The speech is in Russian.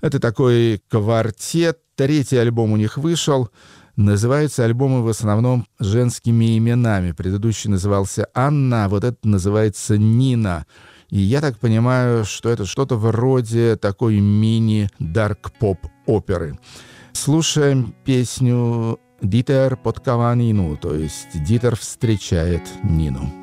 Это такой квартет. Третий альбом у них вышел. Называются альбомы в основном женскими именами. Предыдущий назывался Анна, а вот этот называется Нина. И я так понимаю, что это что-то вроде такой мини-дарк-поп-оперы. Слушаем песню «Дитер подкава Нину», то есть «Дитер встречает Нину».